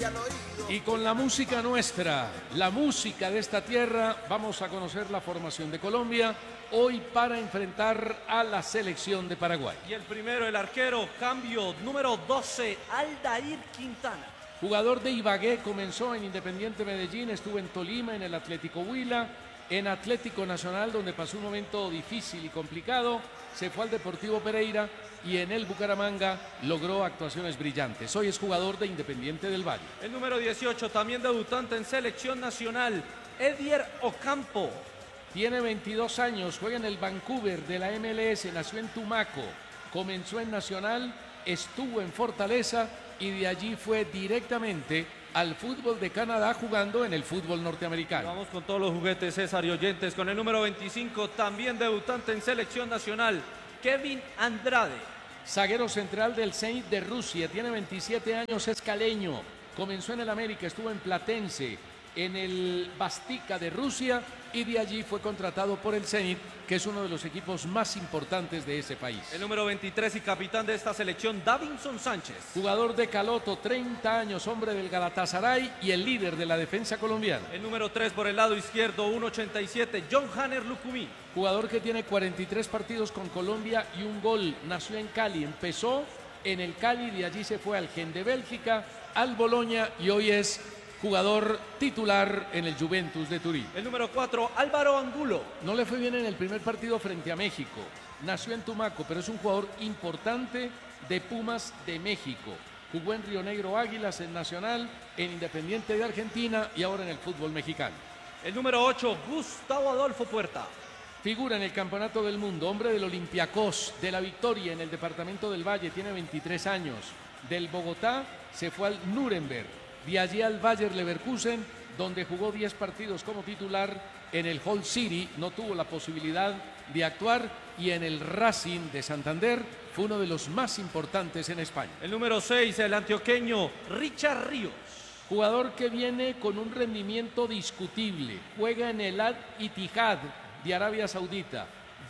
Y con la música nuestra, la música de esta tierra, vamos a conocer la formación de Colombia hoy para enfrentar a la selección de Paraguay. Y el primero, el arquero, cambio número 12, Aldair Quintana. Jugador de Ibagué, comenzó en Independiente Medellín, estuvo en Tolima, en el Atlético Huila, en Atlético Nacional, donde pasó un momento difícil y complicado, se fue al Deportivo Pereira y en el Bucaramanga logró actuaciones brillantes. Hoy es jugador de Independiente del Valle. El número 18, también debutante en selección nacional, Edier Ocampo. Tiene 22 años, juega en el Vancouver de la MLS, nació en Tumaco, comenzó en Nacional, estuvo en Fortaleza y de allí fue directamente al fútbol de Canadá jugando en el fútbol norteamericano. Vamos con todos los juguetes, César y oyentes, con el número 25, también debutante en selección nacional, Kevin Andrade. Zaguero central del Zenit de Rusia, tiene 27 años, es caleño, comenzó en el América, estuvo en Platense, en el Bastica de Rusia y de allí fue contratado por el Zenit, que es uno de los equipos más importantes de ese país. El número 23 y capitán de esta selección, Davinson Sánchez. Jugador de Caloto, 30 años, hombre del Galatasaray y el líder de la defensa colombiana. El número 3 por el lado izquierdo, 1.87, John Hanner Lucumí. Jugador que tiene 43 partidos con Colombia y un gol, nació en Cali, empezó en el Cali, de allí se fue al Gen de Bélgica, al Boloña y hoy es jugador titular en el Juventus de Turín. El número 4, Álvaro Angulo. No le fue bien en el primer partido frente a México. Nació en Tumaco, pero es un jugador importante de Pumas de México. Jugó en Río Negro Águilas, en Nacional, en Independiente de Argentina y ahora en el fútbol mexicano. El número 8, Gustavo Adolfo Puerta. Figura en el Campeonato del Mundo, hombre del Olympiacos, de la Victoria en el Departamento del Valle, tiene 23 años. Del Bogotá se fue al Nuremberg. De allí al Bayer Leverkusen, donde jugó 10 partidos como titular. En el Hull City no tuvo la posibilidad de actuar y en el Racing de Santander fue uno de los más importantes en España. El número 6, el antioqueño Richard Ríos. Jugador que viene con un rendimiento discutible, juega en el Al-Ittihad de Arabia Saudita.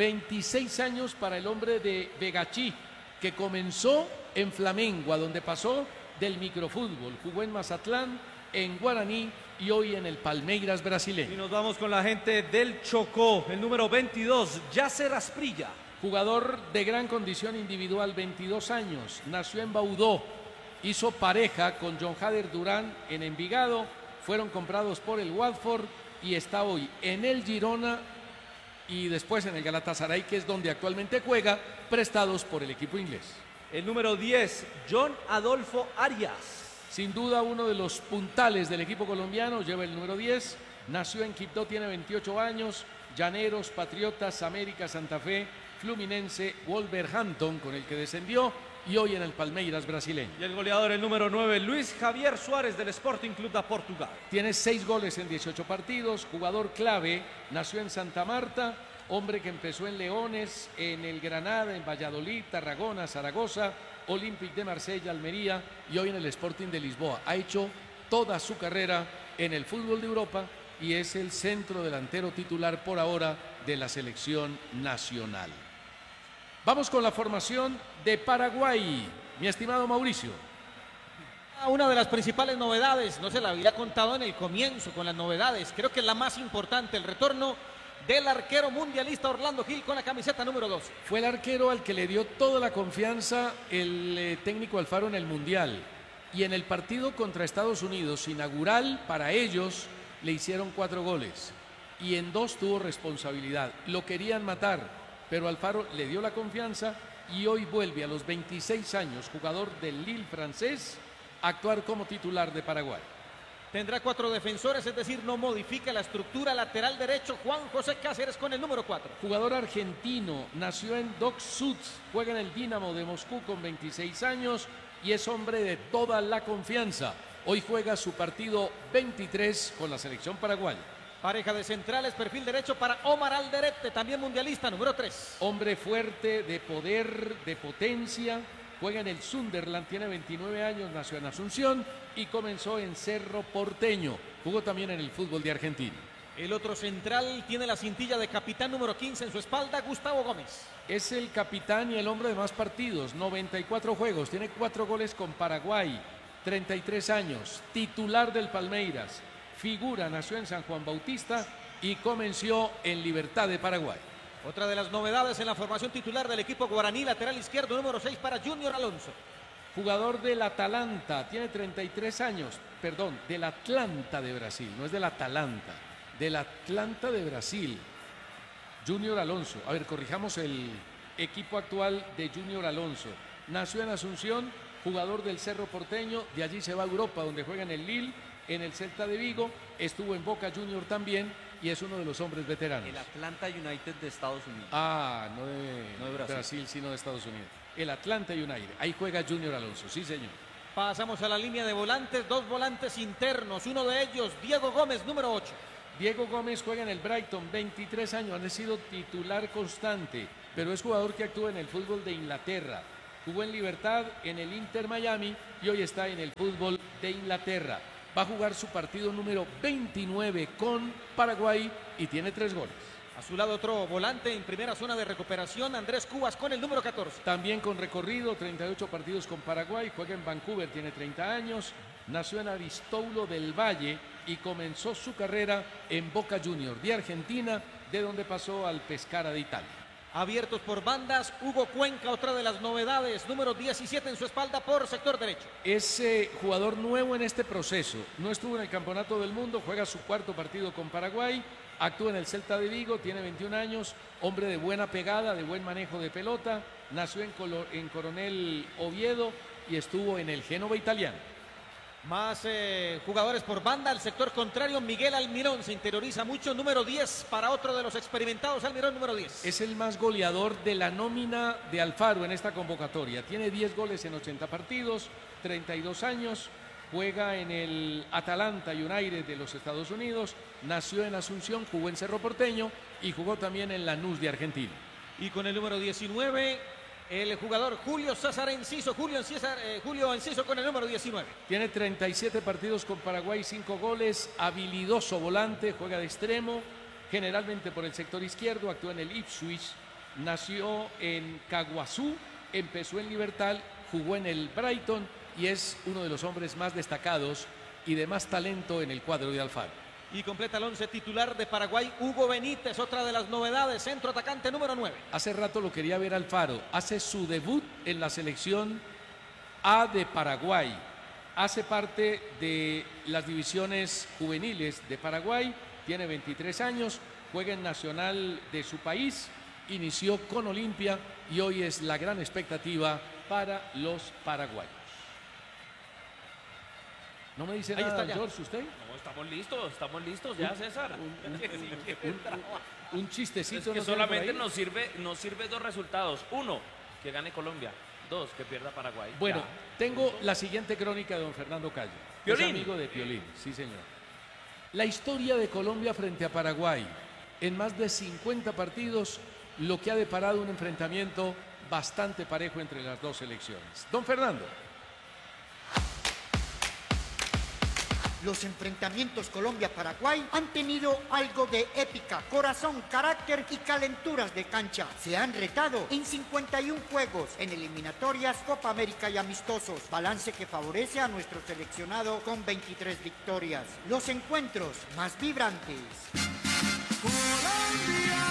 26 años para el hombre de Begachí, que comenzó en Flamengo, a donde pasó del microfútbol, jugó en Mazatlán, en Guaraní y hoy en el Palmeiras brasileño. Y nos vamos con la gente del Chocó, el número 22, Yasser Asprilla. Jugador de gran condición individual, 22 años, nació en Baudó, hizo pareja con John Hader Durán en Envigado, fueron comprados por el Watford y está hoy en el Girona y después en el Galatasaray, que es donde actualmente juega, prestados por el equipo inglés. El número 10, John Adolfo Arias. Sin duda uno de los puntales del equipo colombiano, lleva el número 10, nació en Quibdó, tiene 28 años, Llaneros, Patriotas, América, Santa Fe, Fluminense, Wolverhampton, con el que descendió, y hoy en el Palmeiras brasileño. Y el goleador, el número 9, Luis Javier Suárez del Sporting Club de Portugal. Tiene 6 goles en 18 partidos, jugador clave, nació en Santa Marta, hombre que empezó en Leones, en el Granada, en Valladolid, Tarragona, Zaragoza, Olympique de Marsella, Almería y hoy en el Sporting de Lisboa. Ha hecho toda su carrera en el fútbol de Europa y es el centro delantero titular por ahora de la selección nacional. Vamos con la formación de Paraguay, mi estimado Mauricio. Una de las principales novedades, no se la había contado en el comienzo con las novedades, creo que es la más importante, el retorno del arquero mundialista Orlando Gil con la camiseta número 12. Fue el arquero al que le dio toda la confianza el técnico Alfaro en el Mundial. Y en el partido contra Estados Unidos, inaugural para ellos, le hicieron 4 goles. Y en 2 tuvo responsabilidad. Lo querían matar, pero Alfaro le dio la confianza y hoy vuelve a los 26 años, jugador del Lille francés, a actuar como titular de Paraguay. Tendrá 4 defensores, es decir, no modifica la estructura. Lateral derecho, Juan José Cáceres con el número 4. Jugador argentino, nació en Dock-Sud, juega en el Dinamo de Moscú con 26 años y es hombre de toda la confianza. Hoy juega su partido 23 con la selección paraguaya. Pareja de centrales, perfil derecho para Omar Alderete, también mundialista, número 3. Hombre fuerte, de poder, de potencia. Juega en el Sunderland, tiene 29 años, nació en Asunción y comenzó en Cerro Porteño. Jugó también en el fútbol de Argentina. El otro central tiene la cintilla de capitán número 15 en su espalda, Gustavo Gómez. Es el capitán y el hombre de más partidos, 94 juegos, tiene 4 goles con Paraguay, 33 años, titular del Palmeiras, figura, nació en San Juan Bautista y comenzó en Libertad de Paraguay. Otra de las novedades en la formación titular del equipo guaraní, lateral izquierdo número 6 para Junior Alonso. Jugador del Atalanta, tiene 33 años, perdón, del Atlanta de Brasil, no es del Atalanta, del Atlanta de Brasil. Junior Alonso, a ver, corrijamos el equipo actual de Junior Alonso. Nació en Asunción, jugador del Cerro Porteño, de allí se va a Europa, donde juega en el Lille, en el Celta de Vigo, estuvo en Boca Junior también y es uno de los hombres veteranos. El Atlanta United de Estados Unidos. Ah, no de Brasil, sino de Estados Unidos. El Atlanta United, ahí juega Junior Alonso, sí señor. Pasamos a la línea de volantes, dos volantes internos, uno de ellos, Diego Gómez, número 8. Diego Gómez juega en el Brighton, 23 años, ha sido titular constante, pero es jugador que actúa en el fútbol de Inglaterra. Jugó en Libertad, en el Inter Miami y hoy está en el fútbol de Inglaterra. Va a jugar su partido número 29 con Paraguay y tiene 3 goles. A su lado otro volante en primera zona de recuperación, Andrés Cubas con el número 14. También con recorrido, 38 partidos con Paraguay, juega en Vancouver, tiene 30 años, nació en Aristoulo del Valle y comenzó su carrera en Boca Juniors de Argentina, de donde pasó al Pescara de Italia. Abiertos por bandas, Hugo Cuenca, otra de las novedades, número 17 en su espalda por sector derecho. Es jugador nuevo en este proceso, no estuvo en el Campeonato del Mundo, juega su cuarto partido con Paraguay, actúa en el Celta de Vigo, tiene 21 años, hombre de buena pegada, de buen manejo de pelota, nació en Coronel Oviedo y estuvo en el Génova italiano. Más jugadores por banda, al sector contrario, Miguel Almirón se interioriza mucho, número 10 para otro de los experimentados, Almirón número 10. Es el más goleador de la nómina de Alfaro en esta convocatoria, tiene 10 goles en 80 partidos, 32 años, juega en el Atalanta United de los Estados Unidos, nació en Asunción, jugó en Cerro Porteño y jugó también en Lanús de Argentina. Y con el número 19... el jugador Julio César Enciso, Julio Enciso con el número 19. Tiene 37 partidos con Paraguay, 5 goles, habilidoso volante, juega de extremo, generalmente por el sector izquierdo, actúa en el Ipswich, nació en Caguazú, empezó en Libertad, jugó en el Brighton y es uno de los hombres más destacados y de más talento en el cuadro de Alfaro. Y completa el 11 titular de Paraguay, Hugo Benítez, otra de las novedades, centro atacante número 9. Hace rato lo quería ver Alfaro, hace su debut en la selección A de Paraguay. Hace parte de las divisiones juveniles de Paraguay, tiene 23 años, juega en Nacional de su país, inició con Olimpia y hoy es la gran expectativa para los paraguayos. ¿No me dice nada, George, usted? No, estamos listos ya, César. Un chistecito. Es que solamente nos sirve 2 resultados. 1, que gane Colombia. 2, que pierda Paraguay. Bueno, ya. tengo la siguiente crónica de don Fernando Calle. ¿Piolín? Es amigo de Piolín, sí señor. La historia de Colombia frente a Paraguay. En más de 50 partidos, lo que ha deparado un enfrentamiento bastante parejo entre las dos selecciones. Don Fernando. Los enfrentamientos Colombia-Paraguay han tenido algo de épica, corazón, carácter y calenturas de cancha. Se han retado en 51 juegos en eliminatorias, Copa América y amistosos, balance que favorece a nuestro seleccionado con 23 victorias. Los encuentros más vibrantes. ¡Colombia!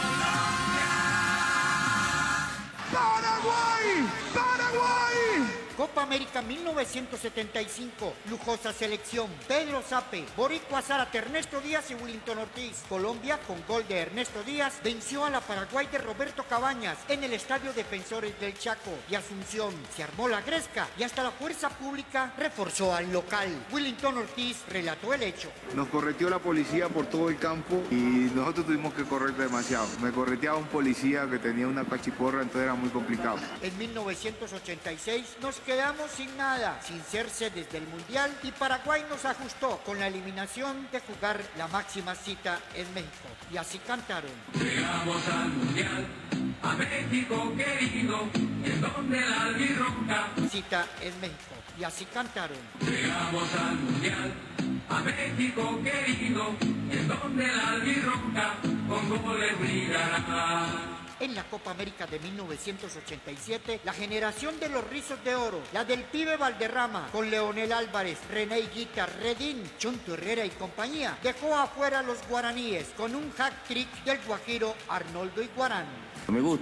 ¡Paraguay! ¡Paraguay! Copa América 1975, lujosa selección, Pedro Zape, Boricua Zárate, Ernesto Díaz y Willington Ortiz. Colombia, con gol de Ernesto Díaz, venció a la Paraguay de Roberto Cabañas en el Estadio Defensores del Chaco y Asunción. Se armó la gresca y hasta la fuerza pública reforzó al local. Willington Ortiz relató el hecho. Nos correteó la policía por todo el campo y nosotros tuvimos que correr demasiado. Me correteaba un policía que tenía una cachiporra, entonces era muy complicado. En 1986 nos quedamos sin nada, sin ser sedes del Mundial, y Paraguay nos ajustó con la eliminación de jugar la máxima cita en México. Y así cantaron. Llegamos al Mundial, a México querido, en donde la albirroja. Cita en México. Y así cantaron. Llegamos al Mundial, a México querido, en donde la albirroja con goles brillará. En la Copa América de 1987, la generación de los Rizos de Oro, la del Pibe Valderrama, con Leonel Álvarez, René Higuita, Redín, Chunto Herrera y compañía, dejó afuera a los guaraníes con un hat-trick del guajiro Arnoldo Iguarán. Me gusta